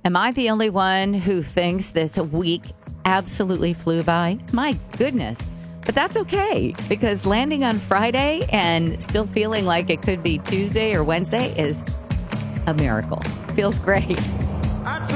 Am I the only one who thinks this week absolutely flew by? My goodness. But that's okay, because landing on Friday and still feeling like it could be Tuesday or Wednesday is a miracle. Feels great.